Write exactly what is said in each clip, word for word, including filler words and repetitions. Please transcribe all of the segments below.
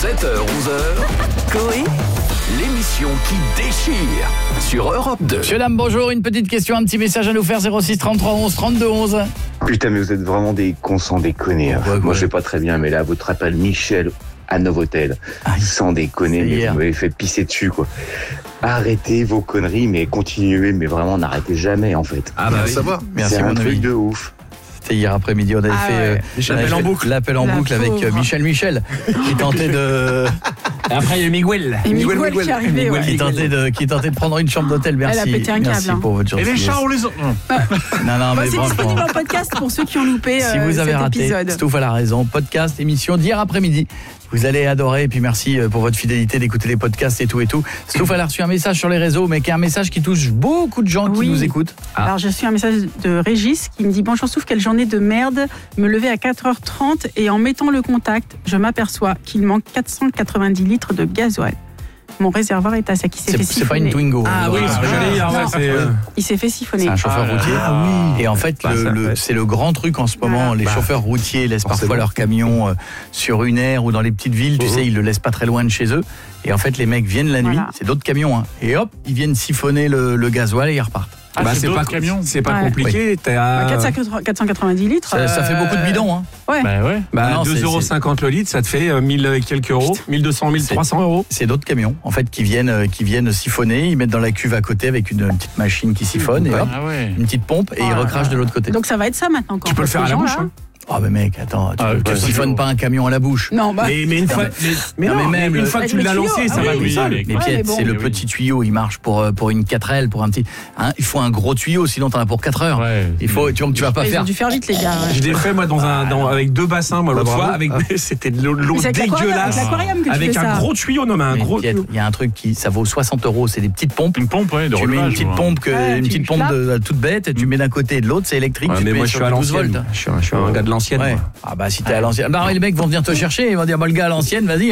sept heures onze heures, Coé, l'émission qui déchire sur Europe deux. Monsieur, dame, bonjour. Une petite question, un petit message à nous faire. zéro six trente-trois onze trente-deux onze. Putain, mais vous êtes vraiment des cons sans déconner. Hein. Ouais, ouais. Moi, je sais pas très bien, mais là, votre appel Michel à Novotel, ah, sans déconner, mais hier. Vous m'avez fait pisser dessus, quoi. Arrêtez vos conneries, mais continuez, mais vraiment, n'arrêtez jamais, en fait. Ah bah, oui. Ça va. Merci, c'est un truc avis. De ouf. C'était hier après-midi, on avait ah, fait ouais. euh, l'appel en boucle, l'appel en boucle avec euh, Michel Michel, qui tentait de... Après, il y a Miguel. Et Miguel, Miguel, Miguel qui est arrivé, Miguel, ouais. qui, tentait de, qui tentait de prendre une chambre d'hôtel. Merci. Elle a pété un câble. Merci hein. pour votre gentillesse. Et les chats, on les a... Non, non, bah, mais c'est franchement... disponible en podcast pour ceux qui ont loupé euh, si vous avez cet raté, épisode. Stouff a la raison. Podcast, émission d'hier après-midi. Vous allez adorer, et puis merci pour votre fidélité d'écouter les podcasts et tout et tout. Stouff a reçu un message sur les réseaux, mais qui est un message qui touche beaucoup de gens oui. qui nous écoutent. Ah. Alors j'ai reçu un message de Régis qui me dit « Bonjour Stouff, quelle journée de merde, me lever à quatre heures trente et en mettant le contact, je m'aperçois qu'il manque quatre cent quatre-vingt-dix litres de gasoil. Mon réservoir est à sec, il s'est c'est, fait siphonner. C'est pas une Twingo. Ah oui, c'est ce que j'allais dire. Ouais, c'est... Il s'est fait siphonner. C'est un chauffeur ah, routier. Ah, oui. Et en fait, bah, le, le, c'est le grand truc en ce moment. Voilà. Les bah, chauffeurs routiers laissent parfois bon. leur camion euh, sur une aire ou dans les petites villes. Tu mmh. sais, ils le laissent pas très loin de chez eux. Et en fait, les mecs viennent la nuit. Voilà. C'est d'autres camions. Hein, et hop, ils viennent siphonner le, le gasoil et ils repartent. Ah, bah, c'est, c'est, pas, c'est pas ouais. compliqué. Oui. T'es à... quatre cent quatre-vingt-dix litres. Ça, ça fait beaucoup de bidons. Hein. Ouais. Bah ouais. Bah, non, deux euros cinquante le litre, ça te fait mille et quelques euros. mille deux cents, mille trois cents euros. C'est d'autres camions, en fait, qui viennent, qui viennent siphonner. Ils mettent dans la cuve à côté avec une, une petite machine qui siphonne. Et hop, ah ouais. une petite pompe et ah, ils recrachent de l'autre côté. Donc ça va être ça maintenant. Quand tu peux le faire à la bouche. Oh mais mec, attends, tu, ah, ne ouais, siphonnes pas un camion à la bouche. Non, bah... mais, mais une fois, mais, mais non, mais même une fois que tu l'as lancé, ça va tout seul. Mais Pierre, c'est le petit tuyau, il marche pour pour une quatre L, pour un petit. Hein, il faut un gros tuyau, sinon t'en as pour quatre heures. Ouais. Il faut, tu, tu vas pas Ils faire. Ils ont dû faire vite les gars. Ouais. Je l'ai fait moi dans un, dans, avec deux bassins moi l'autre fois, avec c'était de l'eau, l'eau dégueulasse, avec un gros tuyau, non mais un gros tuyau. Il y a un truc qui, ça vaut soixante euros, c'est des petites pompes. Une pompe, ouais, de Tu mets une petite pompe, une petite pompe toute bête, tu mets d'un côté et de l'autre, c'est électrique. Mais moi je suis à l'ancienne. Je suis un gars de l'ancienne. Bah si t'es à l'ancienne. Bah les mecs vont venir te chercher, ils vont dire bah le gars à l'ancienne, vas-y.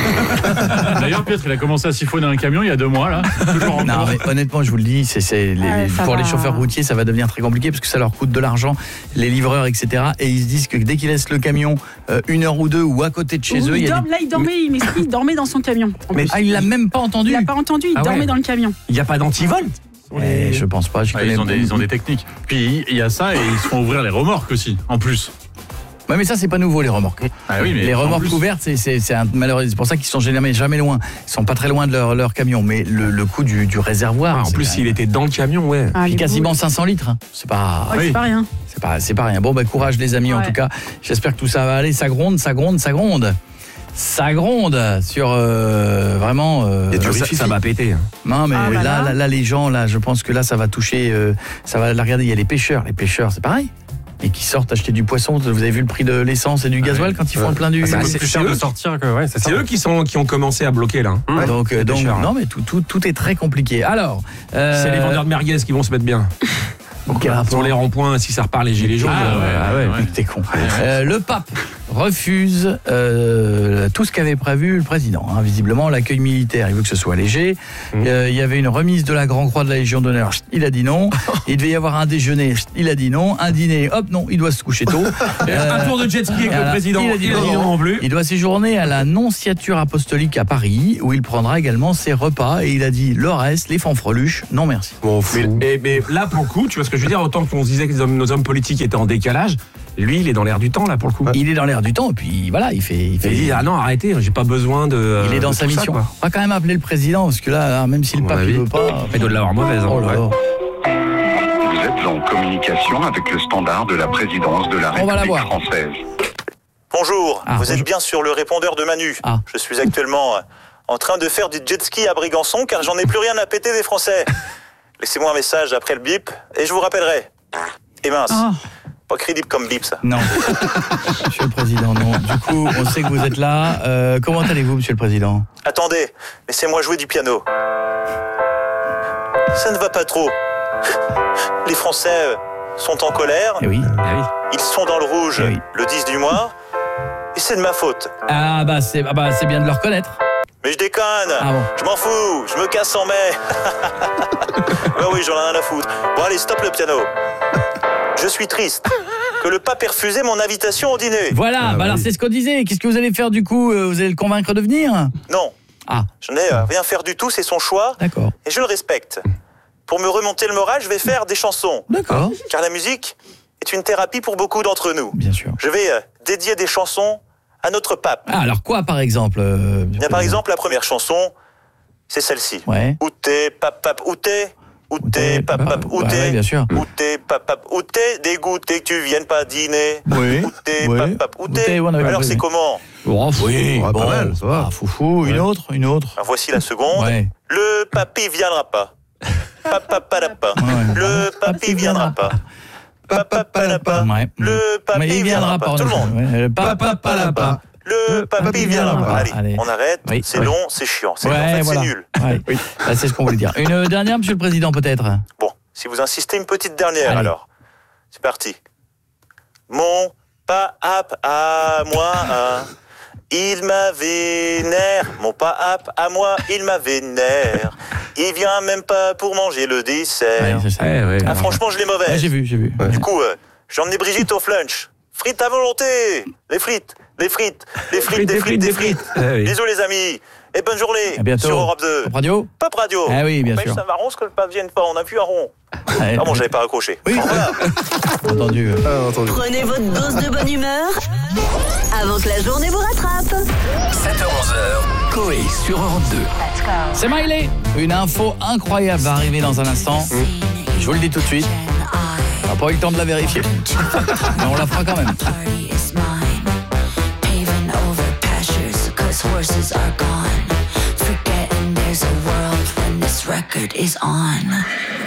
D'ailleurs Pierre, il a commencé à siphonner un camion il y a deux mois là. Toujours en non mais honnêtement, je vous le dis, c'est, c'est les, ouais, pour va. les chauffeurs routiers, ça va devenir très compliqué parce que ça leur coûte de l'argent, les livreurs, et cetera. Et ils se disent que dès qu'ils laissent le camion euh, une heure ou deux ou à côté de chez ou eux, il il y a dorme, des... là il dormait, il m'explique, il dormait dans son camion. Mais ah, il l'a même pas entendu. Il l'a pas entendu, il ah, dormait ouais. dans le camion. Il y a pas d'antivol. Et je pense pas. Je ah, ils, ont des, ils ont des techniques. Puis il y a ça et ils se font ouvrir les remorques aussi, en plus. Ouais, mais ça c'est pas nouveau les remorques. Ah oui, mais les remorques plus... ouvertes, c'est, c'est, c'est un malheur. C'est pour ça qu'ils sont jamais, jamais loin. Ils sont pas très loin de leur, leur camion. Mais le, le coût du, du réservoir. Ah, en plus, s'il était dans le camion, ouais. Ah, puis quasiment cinq cents litres. C'est pas. Ouais, oui. C'est pas rien. C'est pas, c'est pas rien. Bon, bah courage les amis. Ouais. En tout cas, j'espère que tout ça va aller. Ça gronde, ça gronde, ça gronde. Ça gronde sur euh, vraiment. Euh, Et ça, ça va péter. Non, mais ah, là, là, là, là, les gens, là, je pense que là, ça va toucher. Euh, ça va. Là, regardez, il y a les pêcheurs. Les pêcheurs, c'est pareil. Et qui sortent acheter du poisson. Vous avez vu le prix de l'essence et du gasoil quand ils font ouais. le plein du. Ah, c'est, c'est plus cher de sortir que. Ouais, c'est c'est eux qui sont qui ont commencé à bloquer là. Ouais. Donc euh, donc non mais tout tout tout est très compliqué. Alors. Euh... C'est les vendeurs de merguez qui vont se mettre bien. Sur les ronds-points, si ça repart les gilets jaunes. Ah ouais, ah ouais, ouais. T'es con. Euh, le pape refuse euh, tout ce qu'avait prévu le président. Hein. Visiblement, l'accueil militaire, il veut que ce soit léger. Mmh. Euh, il y avait une remise de la Grand Croix de la Légion d'honneur. Il a dit non. Il devait y avoir un déjeuner. Il a dit non. Un dîner. Hop, non. Il doit se coucher tôt. euh, un tour de jet ski avec le président. Il a dit, il a dit non non plus. Il doit séjourner à la Nonciature apostolique à Paris, où il prendra également ses repas. Et il a dit le reste, les fanfreluches, non merci. Bon, mais, mais, mais là, pour le coup, tu vois ce que je veux dire, autant qu'on se disait que nos hommes, nos hommes politiques étaient en décalage. Lui, il est dans l'air du temps, là, pour le coup. Il est dans l'air du temps, et puis voilà, il fait... Il, fait... il dit, ah non, arrêtez, j'ai pas besoin de... Il est dans sa mission. Ça, on va quand même appeler le président, parce que là, même si le pape ne veut pas... Il doit de l'avoir mauvaise. Oh là là. Vous êtes en communication avec le standard de la présidence de la République française. Bonjour, ah, vous bonjour. êtes bien sur le répondeur de Manu. Ah. Je suis actuellement en train de faire du jet ski à Brégançon, car j'en ai plus rien à péter des Français. Laissez-moi un message après le bip, et je vous rappellerai. Et mince. Oh. Pas crédible comme bip, ça. Non. Monsieur le Président, non. Du coup, on sait que vous êtes là. Euh, comment allez-vous, Monsieur le Président ? Attendez, laissez-moi jouer du piano. Ça ne va pas trop. Les Français sont en colère. Eh oui. Eh oui. Ils sont dans le rouge eh oui. le dix du mois. Et c'est de ma faute. Ah bah c'est, ah bah, c'est bien de le reconnaître. Mais je déconne. Ah bon. Je m'en fous. Je me casse en mai. Bah oui, j'en ai rien à foutre. Bon, allez, stop le piano. Je suis triste que que le pape ait refusé mon invitation au dîner. Voilà, ah, bah oui. alors c'est ce qu'on disait. Qu'est-ce que vous allez faire du coup? Vous allez le convaincre de venir? Non. Ah. Je n'ai euh, rien faire du tout, c'est son choix. D'accord. Et je le respecte. Pour me remonter le moral, je vais faire des chansons. D'accord. Car la musique est une thérapie pour beaucoup d'entre nous. Bien sûr. Je vais euh, dédier des chansons à notre pape. Ah, alors quoi par exemple euh, Il y a par exemple la première chanson, c'est celle-ci. Ouais. Où t'es, pape, pape, où t'es? Où t'es, pape, pape, où t'es? Ouais, bien sûr. Où t'es, pape, pape, où t'es? Dégoûté que tu viennes pas dîner. Oui. Où t'es, oui. pape, pape, où t'es? Alors c'est comment? Oh, oui, bon, pas mal, ça va. Ah, foufou, une ouais. autre, une autre. Alors voici la seconde. Ouais. Le papy viendra pas. Papa, pas. Le papy viendra pas. Papa, pas. Ouais. Le papy viendra pas. Tout le monde. Ouais. Papa, pas. Le papy viendra pas. Allez, Allez, on arrête. Oui. C'est oui. long, c'est chiant. C'est, ouais, en fait, voilà. c'est nul. Ouais. Oui. Bah, c'est ce qu'on voulait dire. Une dernière, Monsieur le Président, peut-être. Bon, si vous insistez, une petite dernière. Allez. Alors. C'est parti. Mon pape à moi, hein, il m'a vénère. Mon pape à moi, il m'a vénère. Il vient même pas pour manger le dessert. Ouais, c'est ça. Ouais, ouais, ah, franchement, je l'ai mauvaise. Ouais, j'ai vu, j'ai vu. Ouais. Du coup, euh, j'ai emmené Brigitte au flunch. Frites à volonté. Les frites, les frites, les frites, des frites, des frites. Des frites. Ah, oui. Bisous les amis. Et bonne journée. À bientôt. Sur Europe deux. Pop Radio. Pop Radio. Ah oui, bien Même sûr. Ça m'arrange que le pape vienne pas. On a vu un rond. Ouais, ah bon, j'avais pas raccroché. Oui. Voilà. entendu. Ah, entendu. Prenez votre dose de bonne humeur avant que la journée vous rattrape. sept heures onze heures, Coé sur Europe deux. C'est Miley. Une info incroyable va arriver dans un instant. Mmh. Je vous le dis tout de suite. On n'a pas eu le temps de la vérifier. Mais on la fera quand même. Horses are gone, forgetting there's a world when this record is on.